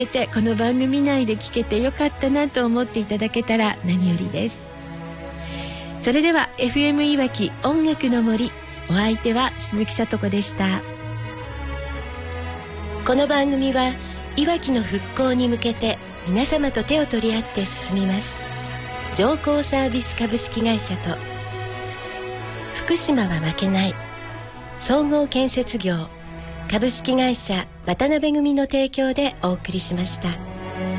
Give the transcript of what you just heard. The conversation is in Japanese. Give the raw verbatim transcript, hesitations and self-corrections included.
てこの番組内で聞けてよかったなと思っていただけたら何よりです。それでは エフエム いわき音楽の森、お相手は鈴木聡子でした。この番組はいわきの復興に向けて皆様と手を取り合って進みます上皇サービス株式会社と福島は負けない総合建設業株式会社渡辺組の提供でお送りしました。